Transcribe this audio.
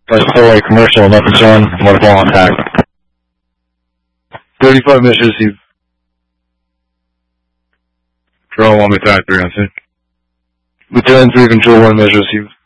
First story, commercial, nothing showing. Multiple on attack. 35 mission received. Control 1 attack 3 on 6. Lieutenant 3, control 1 measure received.